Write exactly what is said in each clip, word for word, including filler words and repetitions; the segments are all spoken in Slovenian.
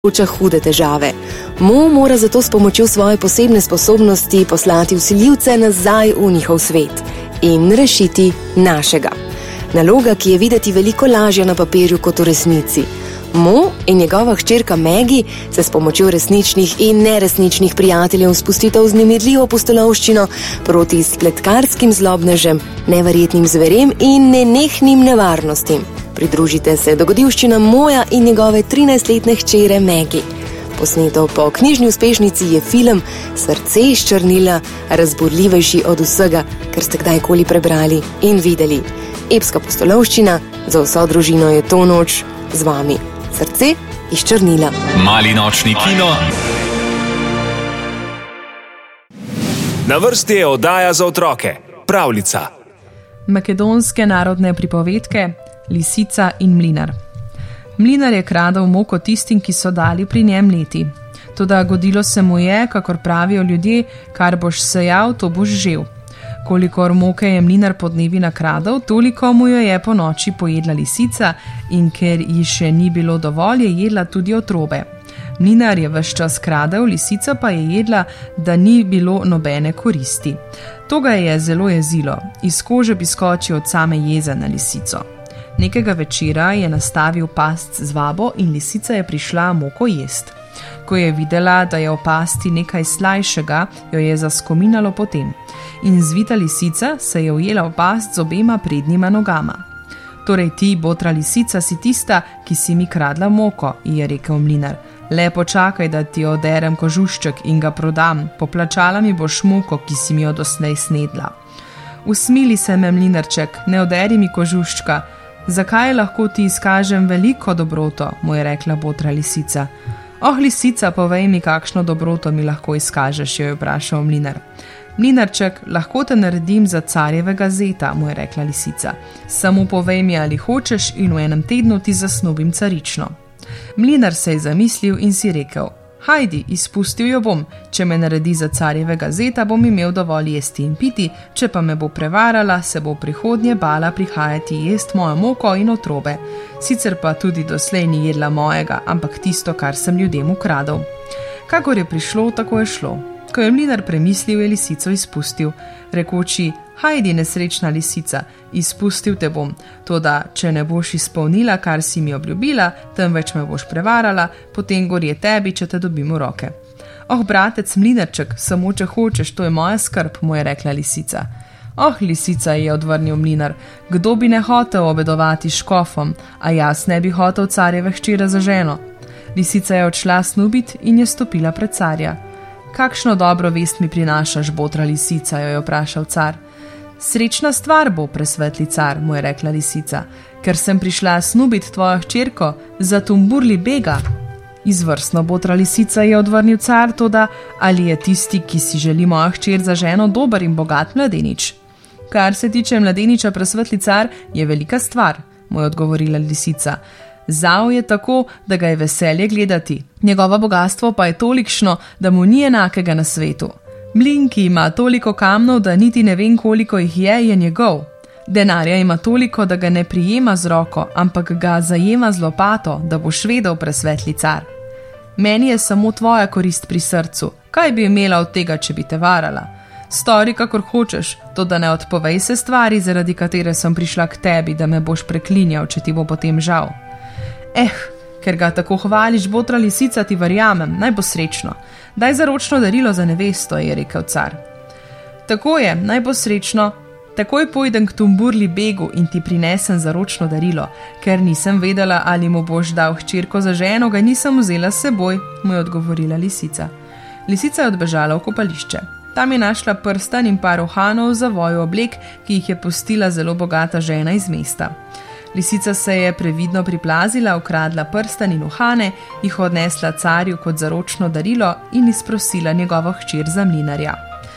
povzroča hude težave. Mo mora zato s pomočjo svoje posebne sposobnosti poslati vsiljivce nazaj v njihov svet in rešiti našega. Naloga, ki je videti veliko lažja na papirju kot v resnici. Mo in njegova hčerka Maggie se s pomočjo resničnih in neresničnih prijateljev spustita v vznemirljivo pustolovščino proti spletkarskim zlobnežem, neverjetnim zverem in nenehnim nevarnostim. Pridružite se dogodivščinam Moja in njegove trinajstletne hčere Maggie. Posneto po knjižni uspešnici je film Srce iz črnila razburljivejši od vsega, kar ste kdajkoli prebrali in videli. Epska pustolovščina za vso družino je to noč z vami. Srce iz črnila. Mali nočni kino. Na vrsti je oddaja za otroke. Pravljica. Makedonske narodne pripovedke Lisica in mlinar. Mlinar je kradel moko tistim, ki so dali pri njem leti. Toda godilo se mu je, kakor pravijo ljudje, kar boš sejal, to boš žel. Kolikor moke je mlinar podnevi nakradel, toliko mu jo je po noči pojedla lisica in ker ji še ni bilo dovolj, je jedla tudi otrobe. Mlinar je ves čas kradel, lisica pa je jedla, da ni bilo nobene koristi. To ga je zelo jezilo, iz kože bi skočil od same jeze na lisico. Nekega večera je nastavil past z vabo in lisica je prišla moko jest. Ko je videla, da je v pasti nekaj slajšega, jo je zaskominalo potem. In zvita lisica se je ujela v past z obema prednjima nogama. Torej ti, botra lisica, si tista, ki si mi kradla moko, je rekel mlinar. Le počakaj, da ti oderem kožušček in ga prodam, poplačala mi boš moko, ki si mi jo doslej snedla. Usmili se me, mlinarček, ne oderi mi kožuščka. Zakaj lahko ti izkažem veliko dobroto, mu je rekla botra lisica. Oh, lisica, povej mi, kakšno dobroto mi lahko izkažeš, jo je vprašal mlinar. Mlinarček, lahko te naredim za carjevega zeta, mu je rekla lisica. Samo povej mi, ali hočeš in v enem tednu ti zasnubim carično. Mlinar se je zamislil in si rekel, hajdi, izpustil jo bom, če me naredi za carjevega zeta, bom imel dovolj jesti in piti, če pa me bo prevarala, se bo prihodnje bala prihajati jest mojo moko in otrobe. Sicer pa tudi doslej ni jedla mojega, ampak tisto, kar sem ljudem ukradel. Kakor je prišlo, tako je šlo. Ko je mlinar premislil, je lisico izpustil, rekoči, hajdi, nesrečna lisica, izpustil te bom, toda če ne boš izpolnila, kar si mi obljubila, temveč me boš prevarala, potem gorje tebi, če te dobim v roke. Oh, bratec mlinarček, samo če hočeš, to je moja skrb, mu je rekla lisica. Oh, lisica, je odvrnil mlinar, kdo bi ne hotel obedovati škofom, a jaz ne bi hotel carjeve hčere za ženo. Lisica je odšla snubit in je stopila pred carja. Kakšno dobro vest mi prinašaš, botra lisica, jo je vprašal car. Srečna stvar bo, presvetli car, mu je rekla lisica, ker sem prišla snubit tvojo hčerko za Tumburli Bega. Izvrstno, botra lisica, je odvrnil car, toda ali je tisti, ki si želi moja hčer za ženo, dober in bogat mladenič? Kar se tiče mladeniča, presvetli car, je velika stvar, mu je odgovorila lisica. Zao je tako, da ga je veselje gledati. Njegovo bogatstvo pa je tolikšno, da mu ni enakega na svetu. Mlin, ki ima toliko kamnov, da niti ne vem, koliko jih je, je njegov. Denarja ima toliko, da ga ne prijema z roko, ampak ga zajema z lopato, da boš vedel, presvetli car. Meni je samo tvoja korist pri srcu. Kaj bi imela od tega, če bi te varala? Stori, kakor hočeš, to da ne odpovej se stvari, zaradi katere sem prišla k tebi, da me boš preklinjal, če ti bo potem žal. Eh, ker ga tako hvališ, botra lisica, ti verjamem, naj bo srečno. Daj zaročno darilo za nevesto, je rekel car. Tako je, naj bo srečno. Takoj pojdem k Tumburli Begu in ti prinesem zaročno darilo, ker nisem vedela, ali mu boš dal hčerko za ženo, ga nisem vzela s seboj, mu je odgovorila lisica. Lisica je odbežala v kopališče. Tam je našla prstan in par uhanov za voju oblek, ki jih je pustila zelo bogata žena iz mesta. Lisica se je previdno priplazila, ukradla prstan in uhane, jih odnesla carju kot zaročno darilo in izprosila njegovo hčer za mlinarja.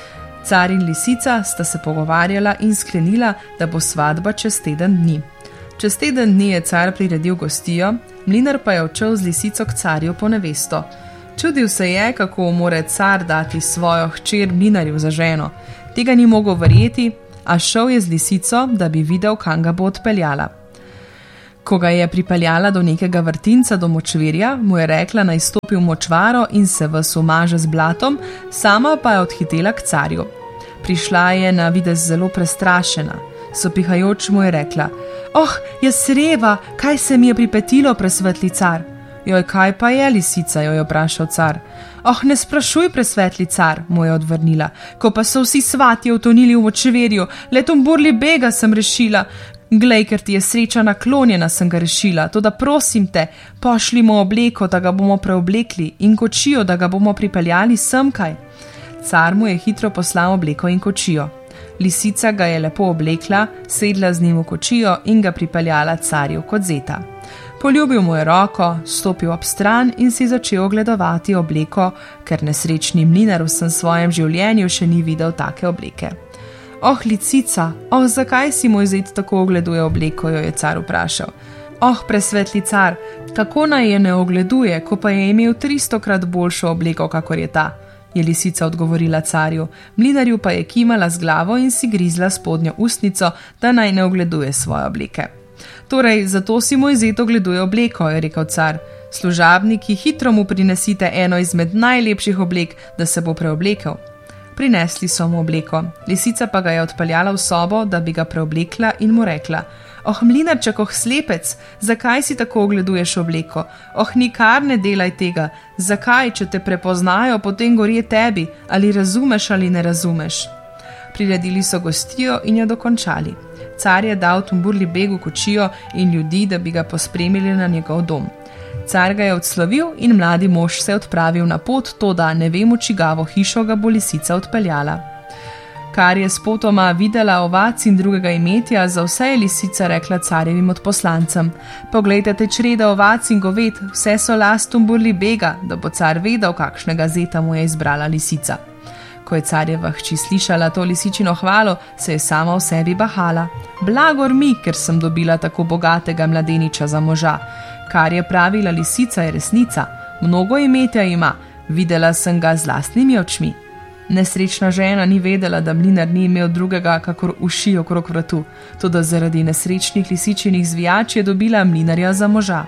Car in lisica sta se pogovarjala in sklenila, da bo svadba čez teden dni. Čez teden dni je car priredil gostijo, mlinar pa je odšel z lisico k carju po nevesto. Čudil se je, kako more car dati svojo hčer mlinarju za ženo. Tega ni mogel verjeti, a šel je z lisico, da bi videl, kam ga bo odpeljala. Ko ga je pripeljala do nekega vrtinca do močvirja, mu je rekla, naj stopi v močvaro in se ves umaže z blatom, sama pa je odhitela k carju. Prišla je na videz zelo prestrašena. Sopihajoč mu je rekla: Oh, jaz reva, kaj se mi je pripetilo, presvetli car? Joj, kaj pa je, lisica, jo je vprašal car. Oh, ne sprašuj, presvetli car, mu je odvrnila, ko pa so vsi svatje utonili v močvirju, le Tumburli Bega sem rešila. Glej, ker ti je sreča naklonjena, sem ga rešila, toda prosim te, pošli mu obleko, da ga bomo preoblekli, in kočijo, da ga bomo pripeljali semkaj. Car mu je hitro poslal obleko in kočijo. Lisica ga je lepo oblekla, sedla z njim v kočijo in ga pripeljala carju kot zeta. Poljubil mu je roko, stopil ob stran in si začel ogledovati obleko, ker nesrečni mlinar v vsem svojem življenju še ni videl take obleke. Oh, lisica, oh, zakaj si moj zet tako ogleduje obleko, jo je car vprašal. Oh, presvetli car, kako naj je ne ogleduje, ko pa je imel tristokrat boljšo obleko, kakor je ta, je lisica odgovorila carju. Mlinarju pa je kimala z glavo in si grizla spodnjo ustnico, da naj ne ogleduje svoje obleke. Torej, zato si moj zet ogleduje obleko, je rekel car. Služabniki, hitro mu prinesite eno izmed najlepših oblek, da se bo preoblekel. Prinesli so mu obleko. Lisica pa ga je odpeljala v sobo, da bi ga preoblekla in mu rekla: Oh, mlinarček, oh, slepec, zakaj si tako ogleduješ obleko? Oh, nikar ne delaj tega. Zakaj, če te prepoznajo, potem gorje tebi, ali razumeš ali ne razumeš? Priredili so gostijo in jo dokončali. Car je dal Tumburli Begu kočijo in ljudi, da bi ga pospremili na njegov dom. Car ga je odslovil in mladi mož se odpravil na pot, to da ne vem, v čigavo hišo ga bo lisica odpeljala. Kar je spotoma videla ovac in drugega imetja, za vse je lisica rekla carjevim odposlancem: Poglejte te črede ovac in goved, vse so last Tumburli Bega, da bo car vedel, kakšnega zeta mu je izbrala lisica. Ko je carjeva hči slišala to lisičino hvalo, se je sama v sebi bahala. Blagor mi, ker sem dobila tako bogatega mladeniča za moža. Kar je pravila lisica, je resnica. Mnogo imetja ima, videla sem ga z lastnimi očmi. Nesrečna žena ni vedela, da mlinar ni imel drugega, kakor uši okrog vratu, toda zaradi nesrečnih lisičinih zvijač je dobila mlinarja za moža.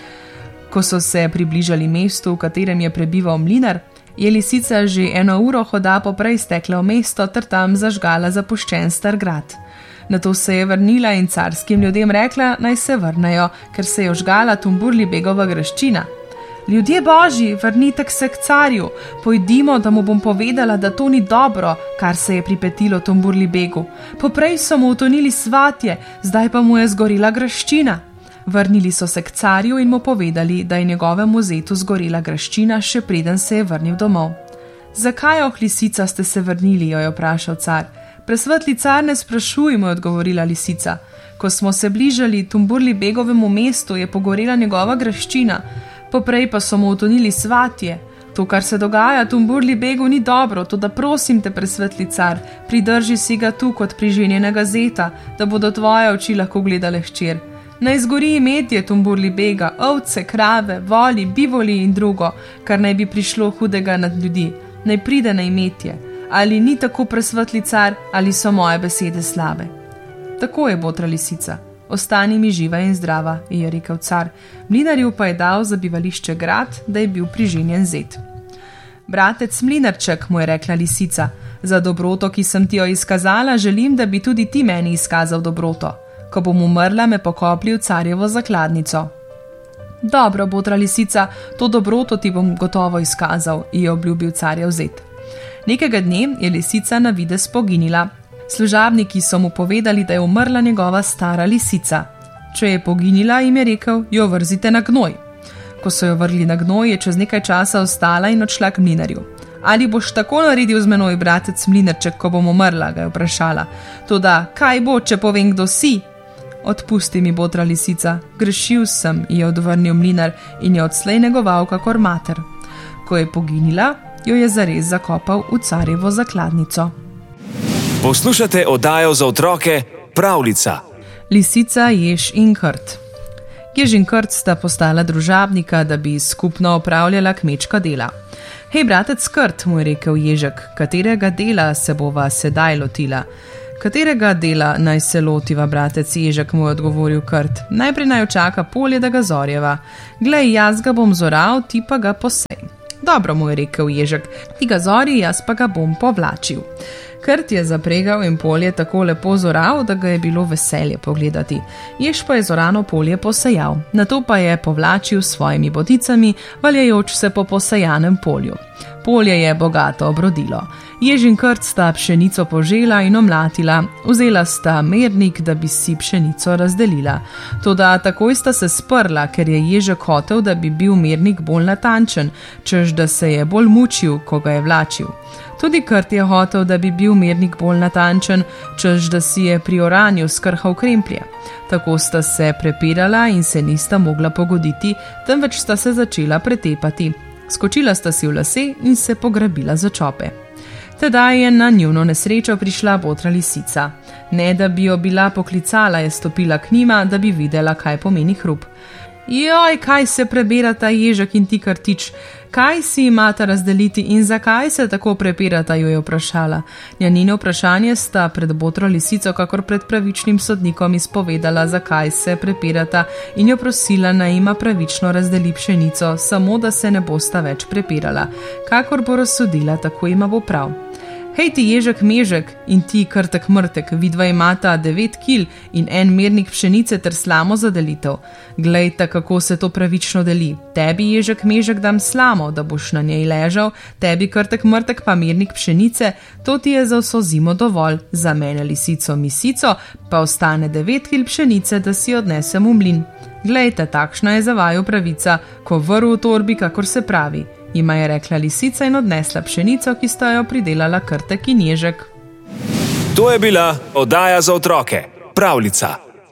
Ko so se približali mestu, v katerem je prebival mlinar, je lisica že eno uro hoda poprej stekla v mesto ter tam zažgala zapuščen star grad. Nato se je vrnila in carskim ljudem rekla, naj se vrnejo, ker se je ožgala Tumburli Begova graščina. Ljudje božji, vrnite se k carju, pojdimo, da mu bom povedala, da to ni dobro, kar se je pripetilo Tumburli Begu. Poprej so mu utonili svatje, zdaj pa mu je zgorila graščina. Vrnili so se k carju in mu povedali, da je njegovemu zetu zgorela graščina, še preden se je vrnil domov. Zakaj, oh, lisica, ste se vrnili, jo je vprašal car. Presvetli car, ne sprašuj, mu je odgovorila lisica. Ko smo se bližali Tumburli Begovemu mestu, je pogorela njegova graščina, poprej pa so mu utonili svatje. To, kar se dogaja Tumburli Begu, ni dobro, toda prosim te, presvetli car, pridrži si ga tu kot priženjenega zeta, da bodo tvoje oči lahko gledale hčer. Naj zgori imetje Tumburli Bega, ovce, krave, voli, bivoli in drugo, kar naj bi prišlo hudega nad ljudi. Naj pride na imetje. Ali ni tako, presvetli car, ali so moje besede slabe? Tako je, botra lisica. Ostani mi živa in zdrava, je rekel car. Mlinarju pa je dal za bivališče grad, da je bil priženjen zet. Bratec mlinarček, mu je rekla lisica, za dobroto, ki sem ti jo izkazala, želim, da bi tudi ti meni izkazal dobroto. Ko bom umrla, me pokopli v carjevo zakladnico. Dobro, botra lisica, to dobroto ti bom gotovo izkazal, je obljubil carjev zet. Nekega dne je lisica na videz poginila. Služabniki so mu povedali, da je umrla njegova stara lisica. Če je poginila, jim je rekel, jo vrzite na gnoj. Ko so jo vrgli na gnoj, je čez nekaj časa ostala in odšla k mlinarju. Ali boš tako naredil z menoj, bratec mlinarček, ko bom umrla, ga je vprašala. Toda, kaj bo, če povem, kdo si? Odpusti mi, botra lisica, grešil sem, je odvrnil mlinar in je odslej negoval kakor mater. Ko je poginila, jo je zares zakopal v carjevo zakladnico. Poslušate oddajo za otroke Pravljica. Lisica, jež in krt. Jež in krt sta postala družabnika, da bi skupno opravljala kmečka dela. Hej, bratec krt, mu je rekel ježek, katerega dela se bova sedaj lotila? Katerega dela naj se lotiva, bratec Ježek, mu je odgovoril Krt. Najprej naj očaka polje, da ga zorjeva. Glej, jaz ga bom zoral, ti pa ga posej. Dobro, mu je rekel Ježek, ti ga zori, jaz pa ga bom povlačil. Krt je zapregal in polje tako lepo zoral, da ga je bilo veselje pogledati. Jež pa je zorano polje posejal, nato pa je povlačil s svojimi bodicami, valjajoč se po posejanem polju. Polje je bogato obrodilo. Jež in Krt sta pšenico požela in omlatila, vzela sta mernik, da bi si pšenico razdelila. Toda takoj sta se sprla, ker je Ježek hotel, da bi bil mernik bolj natančen, čež da se je bolj mučil, ko ga je vlačil. Tudi Krt je hotel, da bi bil mernik bolj natančen, čež da si je pri oranju skrhal kremplje. Tako sta se prepirala in se nista mogla pogoditi, temveč sta se začela pretepati. Skočila sta si v lase in se pograbila za čope. Tedaj je na njuno nesrečo prišla botra lisica. Ne da bi jo bila poklicala, je stopila k njima, da bi videla, kaj pomeni hrup. Joj, kaj se prebirata Ježek in ti Krtič? Kaj si imata razdeliti in zakaj se tako prepirata, jo je vprašala. Njanino vprašanje sta pred botro lisico, kakor pred pravičnim sodnikom, izpovedala, zakaj se prepirata in jo prosila, naj ima pravično razdeli pšenico, samo da se ne bosta več prepirala. Kakor bo razsodila, tako ima bo prav. Hej ti Ježek Mežek in ti Krtek Mrtek, vidva imata devet kil in en mernik pšenice ter slamo za delitev. Glejta, kako se to pravično deli. Tebi Ježek Mežek dam slamo, da boš na njej ležal, tebi Krtek Mrtek pa mernik pšenice, to ti je za vso zimo dovolj, za mene lisico misico, pa ostane devet kil pšenice, da si odnesem v mlin. Glejte, takšna je za vaju pravica, ko vrv v torbi, kakor se pravi. Jima je rekla lisica in odnesla pšenico, ki sta jo pridelala Krtek in Ježek. To je bila oddaja za otroke, Pravljica.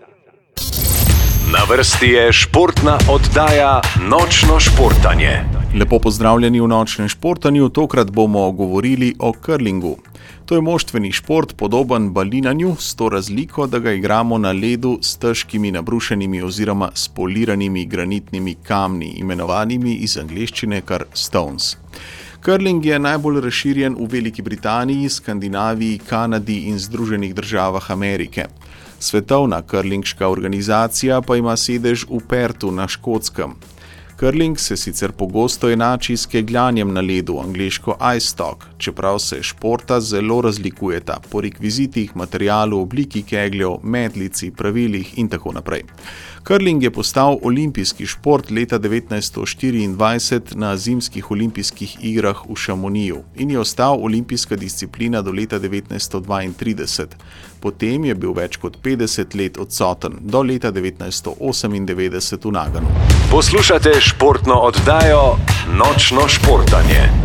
Na vrsti je športna oddaja Nočno športanje. Lepo pozdravljeni v Nočnem športanju, tokrat bomo govorili o curlingu. To je moštveni šport, podoben balinanju, s to razliko, da ga igramo na ledu s težkimi nabrušenimi oziroma spoliranimi granitnimi kamni, imenovanimi iz angleščine kar stones. Curling je najbolj razširjen v Veliki Britaniji, Skandinaviji, Kanadi in Združenih državah Amerike. Svetovna curlingška organizacija pa ima sedež v Perthu na Škotskem. Curling se sicer pogosto enači s kegljanjem na ledu, angleško ice stock, čeprav se športa zelo razlikujeta po rekvizitih, materialu, obliki kegljev, metlici, pravilih in tako naprej. Curling je postal olimpijski šport leta devetnajststo štiriindvajset na zimskih olimpijskih igrah v Chamonixu in je ostal olimpijska disciplina do leta devetnajststo dvaintrideset. Potem je bil več kot petdeset let odsoten, do leta devetnajststo osemindevetdeset v Naganu. Poslušate športno oddajo Nočno športanje.